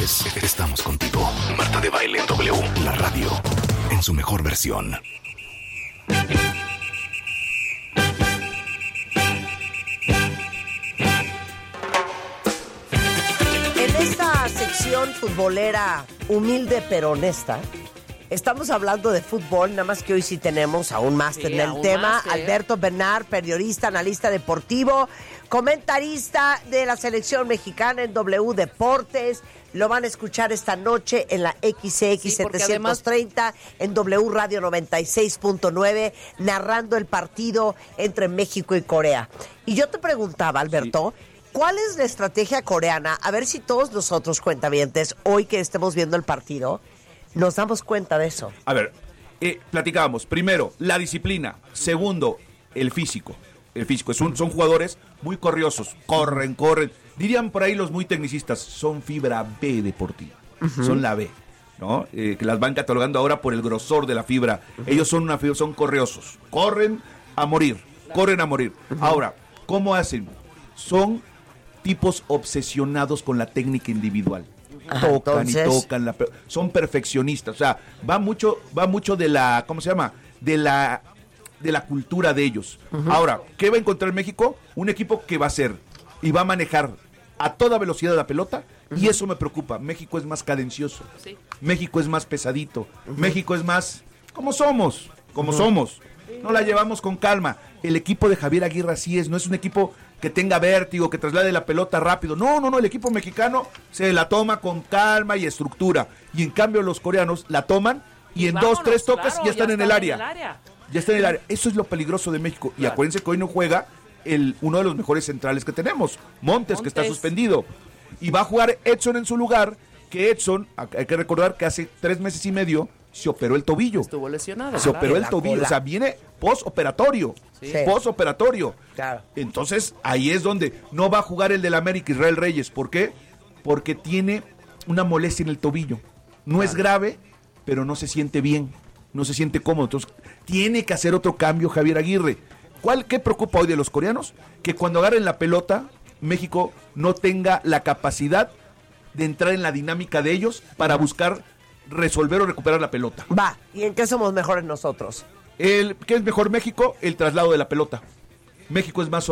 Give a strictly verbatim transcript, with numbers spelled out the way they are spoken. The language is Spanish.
es, estamos contigo. Marta de Baile en W, la radio, en su mejor versión. En esta sección futbolera humilde pero honesta, estamos hablando de fútbol, nada más que hoy sí tenemos a un máster Sí, en a el un tema, máster. Alberto Bernard, periodista, analista deportivo, comentarista de la selección mexicana en W Deportes. Lo van a escuchar esta noche en la X X Sí, porque setecientos treinta, en W Radio noventa y seis punto nueve, narrando el partido entre México y Corea. Y yo te preguntaba, Alberto, ¿cuál es la estrategia coreana? A ver si todos nosotros, cuentavientes, hoy que estemos viendo el partido, nos damos cuenta de eso. A ver, eh, platicábamos. Primero, la disciplina. Segundo, el físico. El físico. Es un, son jugadores muy corriosos. Corren, corren. Dirían por ahí los muy tecnicistas, son fibra B deportiva. Uh-huh. Son la B, ¿no? Eh, que las van catalogando ahora por el grosor de la fibra. Uh-huh. Ellos son una fibra, son corriosos. Corren a morir. Corren a morir. Uh-huh. Ahora, ¿cómo hacen? Son tipos obsesionados con la técnica individual. Ajá, tocan entonces... y tocan, la, son perfeccionistas, o sea, va mucho, va mucho de la, ¿cómo se llama? De la, de la cultura de ellos. Uh-huh. Ahora, ¿qué va a encontrar México? Un equipo que va a ser y va a manejar a toda velocidad la pelota, uh-huh. y eso me preocupa. México es más cadencioso, sí. México es más pesadito, uh-huh. México es más, como somos, como uh-huh. somos, no la llevamos con calma. El equipo de Javier Aguirre así es, no es un equipo que tenga vértigo, que traslade la pelota rápido. No, no, no, el equipo mexicano se la toma con calma y estructura. Y en cambio los coreanos la toman y, y en vámonos, dos, tres toques claro, ya están, ya en, el área. en el área. Ya están en el área. Eso es lo peligroso de México. Claro. Y acuérdense que hoy no juega el, uno de los mejores centrales que tenemos, Montes, Montes, que está suspendido. Y va a jugar Edson en su lugar, que Edson, hay que recordar que hace tres meses y medio se operó el tobillo. Estuvo lesionado. Se operó el tobillo, cola. O sea, viene postoperatorio. Sí. Postoperatorio. Claro. Entonces, ahí es donde no va a jugar el del América, Israel Reyes. ¿Por qué? Porque tiene una molestia en el tobillo. No claro. es grave, pero no se siente bien, no se siente cómodo. Entonces, tiene que hacer otro cambio Javier Aguirre. ¿Cuál, qué preocupa hoy de los coreanos? Que cuando agarren la pelota, México no tenga la capacidad de entrar en la dinámica de ellos para buscar resolver o recuperar la pelota. Va, ¿y en qué somos mejores nosotros? El, ¿Qué es mejor México? El traslado de la pelota. México es más